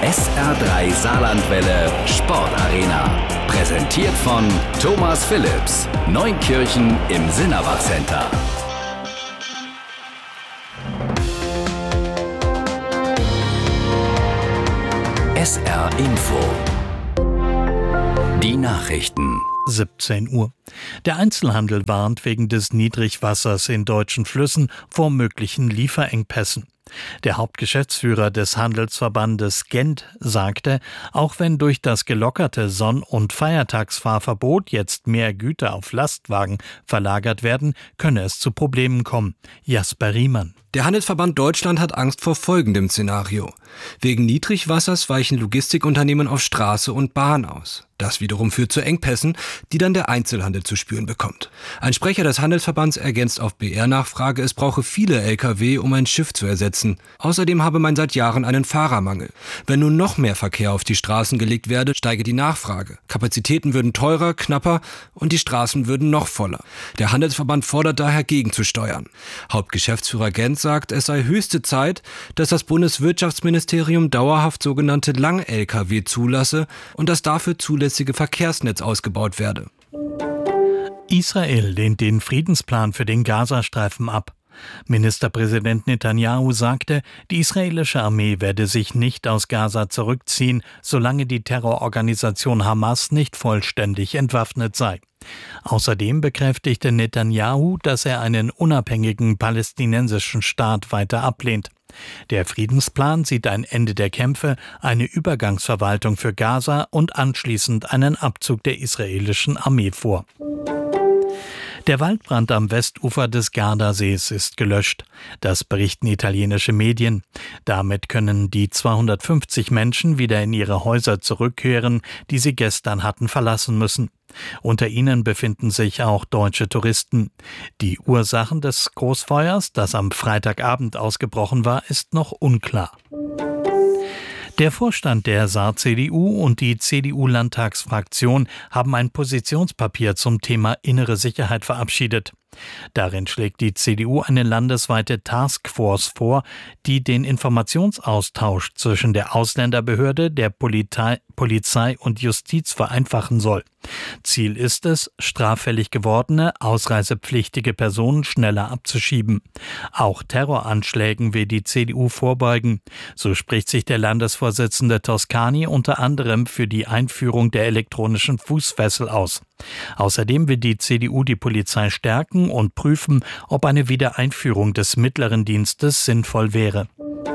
SR3 Saarlandwelle Sportarena. Präsentiert von Thomas Phillips, Neunkirchen im Sinnabach Center. SR Info. Die Nachrichten. 17 Uhr. Der Einzelhandel warnt wegen des Niedrigwassers in deutschen Flüssen vor möglichen Lieferengpässen. Der Hauptgeschäftsführer des Handelsverbandes Gent sagte, auch wenn durch das gelockerte Sonn- und Feiertagsfahrverbot jetzt mehr Güter auf Lastwagen verlagert werden, könne es zu Problemen kommen. Jasper Riemann. Der Handelsverband Deutschland hat Angst vor folgendem Szenario. Wegen Niedrigwassers weichen Logistikunternehmen auf Straße und Bahn aus. Das wiederum führt zu Engpässen, die dann der Einzelhandel zu spüren bekommt. Ein Sprecher des Handelsverbands ergänzt auf BR-Nachfrage, es brauche viele Lkw, um ein Schiff zu ersetzen. Außerdem habe man seit Jahren einen Fahrermangel. Wenn nun noch mehr Verkehr auf die Straßen gelegt werde, steige die Nachfrage. Kapazitäten würden teurer, knapper und die Straßen würden noch voller. Der Handelsverband fordert daher gegenzusteuern. Hauptgeschäftsführer Gent sagt, es sei höchste Zeit, dass das Bundeswirtschaftsministerium dauerhaft sogenannte Lang-Lkw zulasse und das dafür zulässige Verkehrsnetz ausgebaut werde. Israel lehnt den Friedensplan für den Gazastreifen ab. Ministerpräsident Netanyahu sagte, die israelische Armee werde sich nicht aus Gaza zurückziehen, solange die Terrororganisation Hamas nicht vollständig entwaffnet sei. Außerdem bekräftigte Netanyahu, dass er einen unabhängigen palästinensischen Staat weiter ablehnt. Der Friedensplan sieht ein Ende der Kämpfe, eine Übergangsverwaltung für Gaza und anschließend einen Abzug der israelischen Armee vor. Der Waldbrand am Westufer des Gardasees ist gelöscht. Das berichten italienische Medien. Damit können die 250 Menschen wieder in ihre Häuser zurückkehren, die sie gestern hatten verlassen müssen. Unter ihnen befinden sich auch deutsche Touristen. Die Ursachen des Großfeuers, das am Freitagabend ausgebrochen war, ist noch unklar. Der Vorstand der Saar-CDU und die CDU-Landtagsfraktion haben ein Positionspapier zum Thema innere Sicherheit verabschiedet. Darin schlägt die CDU eine landesweite Taskforce vor, die den Informationsaustausch zwischen der Ausländerbehörde, der Polizei und Justiz vereinfachen soll. Ziel ist es, straffällig gewordene, ausreisepflichtige Personen schneller abzuschieben. Auch Terroranschlägen will die CDU vorbeugen. So spricht sich der Landesvorsitzende Toscani unter anderem für die Einführung der elektronischen Fußfessel aus. Außerdem will die CDU die Polizei stärken und prüfen, ob eine Wiedereinführung des mittleren Dienstes sinnvoll wäre.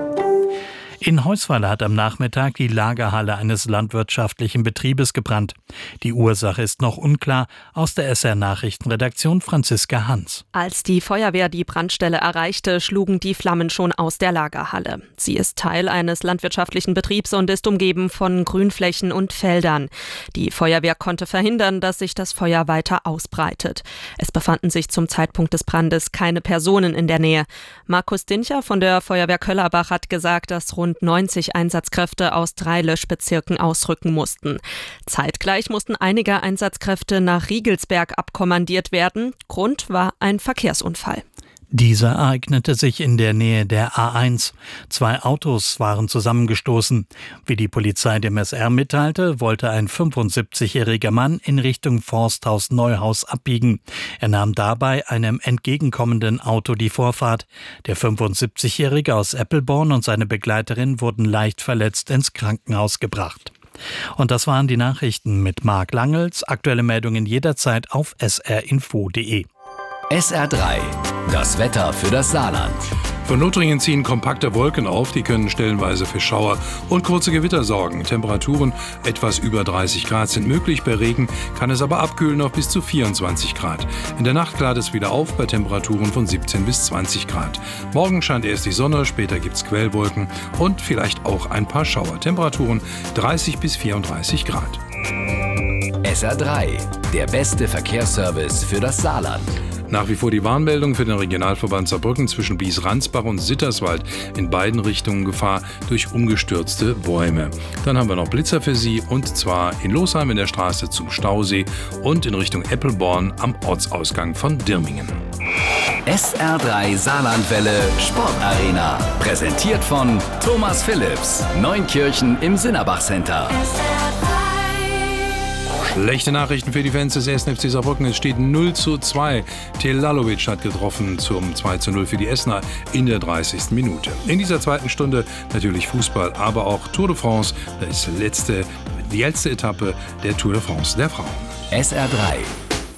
In Heusweiler hat am Nachmittag die Lagerhalle eines landwirtschaftlichen Betriebes gebrannt. Die Ursache ist noch unklar. Aus der SR-Nachrichtenredaktion Franziska Hans. Als die Feuerwehr die Brandstelle erreichte, schlugen die Flammen schon aus der Lagerhalle. Sie ist Teil eines landwirtschaftlichen Betriebs und ist umgeben von Grünflächen und Feldern. Die Feuerwehr konnte verhindern, dass sich das Feuer weiter ausbreitet. Es befanden sich zum Zeitpunkt des Brandes keine Personen in der Nähe. Markus Dincher von der Feuerwehr Köllerbach hat gesagt, dass rund 90 Einsatzkräfte aus 3 Löschbezirken ausrücken mussten. Zeitgleich mussten einige Einsatzkräfte nach Riegelsberg abkommandiert werden. Grund war ein Verkehrsunfall. Dieser ereignete sich in der Nähe der A1. 2 Autos waren zusammengestoßen. Wie die Polizei dem SR mitteilte, wollte ein 75-jähriger Mann in Richtung Forsthaus Neuhaus abbiegen. Er nahm dabei einem entgegenkommenden Auto die Vorfahrt. Der 75-jährige aus Eppelborn und seine Begleiterin wurden leicht verletzt ins Krankenhaus gebracht. Und das waren die Nachrichten mit Marc Langels. Aktuelle Meldungen jederzeit auf srinfo.de. SR3, das Wetter für das Saarland. Von Lothringen ziehen kompakte Wolken auf, die können stellenweise für Schauer und kurze Gewitter sorgen. Temperaturen etwas über 30 Grad sind möglich, bei Regen kann es aber abkühlen auf bis zu 24 Grad. In der Nacht klart es wieder auf bei Temperaturen von 17 bis 20 Grad. Morgen scheint erst die Sonne, später gibt's Quellwolken und vielleicht auch ein paar Schauer. Temperaturen 30 bis 34 Grad. SR3, der beste Verkehrsservice für das Saarland. Nach wie vor die Warnmeldung für den Regionalverband Saarbrücken zwischen Blies-Ransbach und Sitterswald. In beiden Richtungen Gefahr durch umgestürzte Bäume. Dann haben wir noch Blitzer für Sie, und zwar in Losheim in der Straße zum Stausee und in Richtung Eppelborn am Ortsausgang von Dirmingen. SR3 Saarlandwelle Sportarena. Präsentiert von Thomas Phillips. Neunkirchen im Sinnerbach Center. Schlechte Nachrichten für die Fans des 1. FC Saarbrücken. Es steht 0:2. Telalovic hat getroffen zum 2:0 für die Essener in der 30. Minute. In dieser zweiten Stunde natürlich Fußball, aber auch Tour de France. Das ist die letzte Etappe der Tour de France der Frauen. SR3